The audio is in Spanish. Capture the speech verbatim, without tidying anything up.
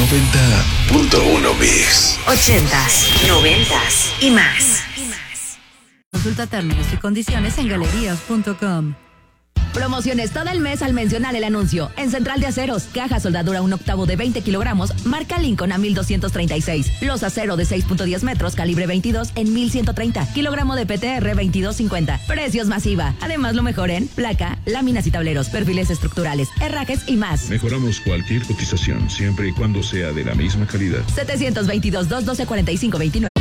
noventa punto uno Mix. Ochentas, noventas y más. Consulta términos y condiciones en galerías punto com. Promociones todo el mes al mencionar el anuncio. En Central de Aceros, caja soldadura un octavo de veinte kilogramos, marca Lincoln a mil doscientos treinta y seis. Los acero de seis punto diez metros, calibre veintidós en mil ciento treinta. Kilogramo de P T R veintidós cincuenta. Precios masiva. Además lo mejor en placa, láminas y tableros, perfiles estructurales, herrajes y más. Mejoramos cualquier cotización siempre y cuando sea de la misma calidad. setecientos veintidós, doscientos doce, cuarenta y cinco veintinueve.